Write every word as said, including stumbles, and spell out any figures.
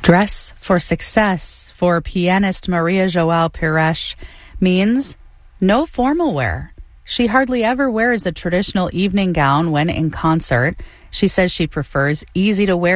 Dress for Success for pianist Maria Joao Pires means no formal wear. She hardly ever wears a traditional evening gown when in concert. She says she prefers easy-to-wear